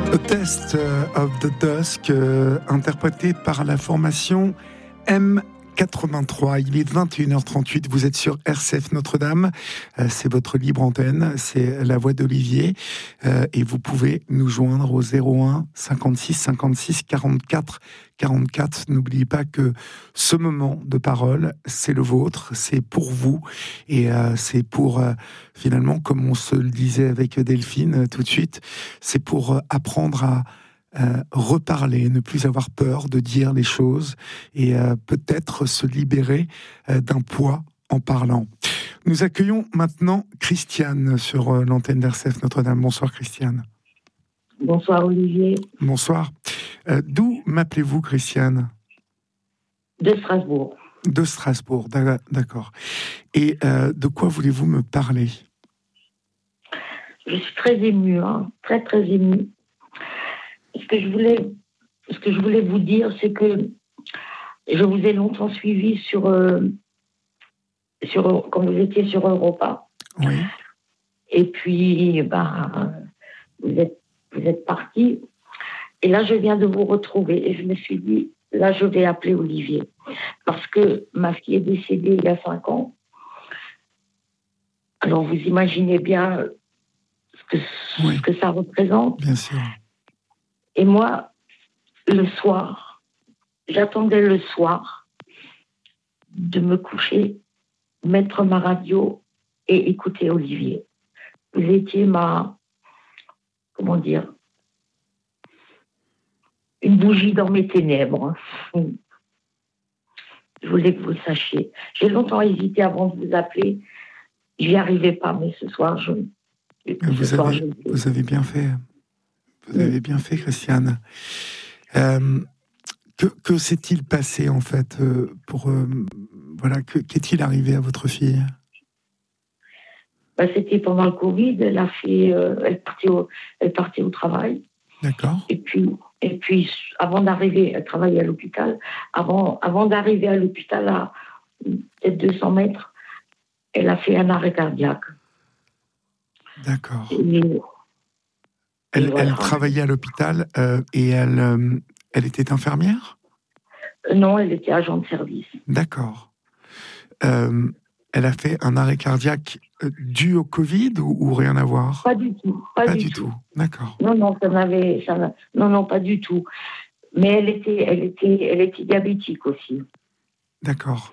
A Test of the Dusk, interprété par la formation M83. Il est 21h38, vous êtes sur RCF Notre-Dame, c'est votre libre antenne, c'est la voix d'Olivier, et vous pouvez nous joindre au 01 56 56 44 44. N'oubliez pas que ce moment de parole, c'est le vôtre, c'est pour vous, et c'est pour, finalement, comme on se le disait avec Delphine tout de suite, c'est pour apprendre à reparler, ne plus avoir peur de dire les choses et peut-être se libérer d'un poids en parlant. Nous accueillons maintenant Christiane sur l'antenne d'RCF Notre-Dame. Bonsoir Christiane. Bonsoir Olivier. Bonsoir. D'où m'appelez-vous Christiane ? De Strasbourg. De Strasbourg, d'accord. Et de quoi voulez-vous me parler ? Je suis très émue, très très émue. Ce que je voulais vous dire, c'est que je vous ai longtemps suivi quand vous étiez sur Europa. Oui. Et puis, vous êtes parti. Et là, je viens de vous retrouver. Et je me suis dit, là, je vais appeler Olivier. Parce que ma fille est décédée il y a 5 ans. Alors, vous imaginez bien ce que ça représente. Bien sûr. Et moi, le soir, j'attendais le soir de me coucher, mettre ma radio et écouter Olivier. Vous étiez une bougie dans mes ténèbres. Je voulais que vous le sachiez. J'ai longtemps hésité avant de vous appeler. J'y arrivais pas, mais ce soir, vous avez bien fait. Vous avez bien fait, Christiane. Que s'est-il passé, en fait, qu'est-il arrivé à votre fille ? C'était pendant le Covid. Elle partait au travail. D'accord. Et puis, avant d'arriver, elle travaillait à l'hôpital. Avant d'arriver à l'hôpital, à peut-être 200 mètres, elle a fait un arrêt cardiaque. D'accord. Elle travaillait à l'hôpital et elle était infirmière ? Non, elle était agent de service. D'accord. Elle a fait un arrêt cardiaque dû au Covid ou rien à voir ? Pas du tout. Pas du tout. D'accord. Non, pas du tout. Mais elle était diabétique aussi. D'accord.